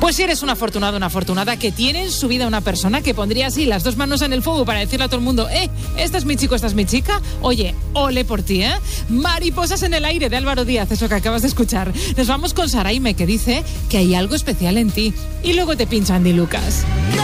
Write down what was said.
Pues si eres un afortunado, una afortunada que tiene en su vida una persona que pondría así las dos manos en el fuego para decirle a todo el mundo, esta es mi chico, esta es mi chica, oye, ole por ti, Mariposas en el aire de Álvaro Díaz, eso que acabas de escuchar. Nos vamos con Saraime, que dice que hay algo especial en ti. Y luego te pincha Andy Lucas.